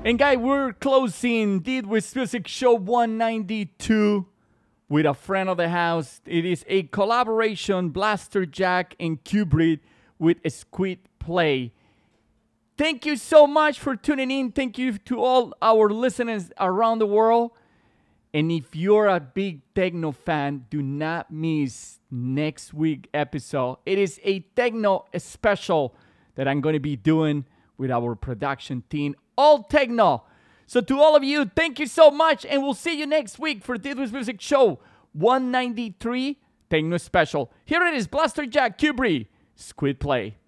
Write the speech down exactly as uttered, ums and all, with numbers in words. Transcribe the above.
And guys, we're closing Did With Music Show one ninety-two with a friend of the house. It is a collaboration, Blaster Jack and Q-Breed with Squid Play. Thank you so much for tuning in. Thank you to all our listeners around the world. And if you're a big techno fan, do not miss next week episode. It is a techno special that I'm going to be doing with our production team, all techno. So to all of you, thank you so much, and we'll see you next week for Did With Music Show one ninety-three Techno Special. Here it is, Blaster Jack, Q-Breed, Squid Play.